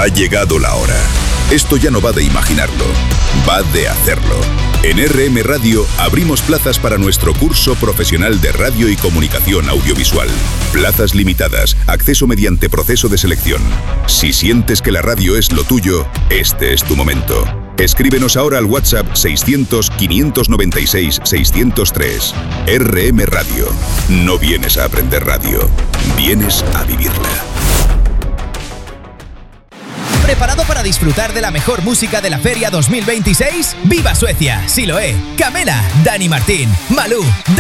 Ha llegado la hora. Esto ya no va de imaginarlo, va de hacerlo. En RM Radio abrimos plazas para nuestro curso profesional de radio y comunicación audiovisual. Plazas limitadas, acceso mediante proceso de selección. Si sientes que la radio es lo tuyo, este es tu momento. Escríbenos ahora al WhatsApp 600-596-603. RM Radio. No vienes a aprender radio, vienes a vivirla. ¿Preparado para disfrutar de la mejor música de la Feria 2026? ¡Viva Suecia! Siloé, Camela, Dani Martín, Malú,